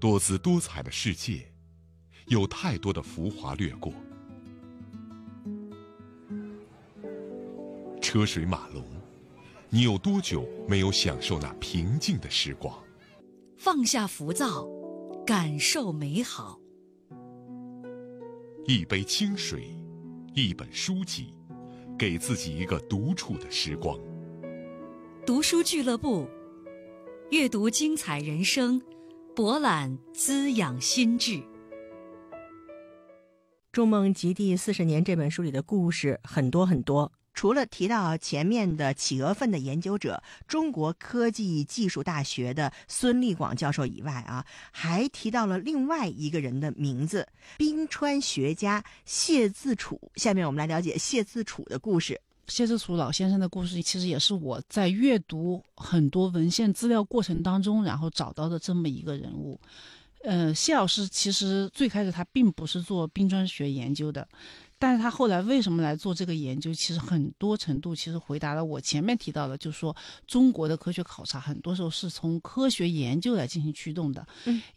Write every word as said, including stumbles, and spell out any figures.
多姿多彩的世界，有太多的浮华掠过。车水马龙，你有多久没有享受那平静的时光？ 放下浮躁，感受美好。 一杯清水，一本书籍，给自己一个独处的时光。 读书俱乐部，阅读精彩人生，博览滋养心智。 《筑梦极地四十年》这本书里的故事很多很多，除了提到前面的企鹅粪的研究者中国科技技术大学的孙立广教授以外啊，还提到了另外一个人的名字，冰川学家谢自处。下面我们来了解谢自处的故事。 谢自处老先生的故事其实也是我在阅读很多文献资料过程当中然后找到的这么一个人物。呃，谢老师其实最开始他并不是做冰川学研究的，但是他后来为什么来做这个研究，其实很多程度其实回答了我前面提到的，就是说中国的科学考察很多时候是从科学研究来进行驱动的。 嗯，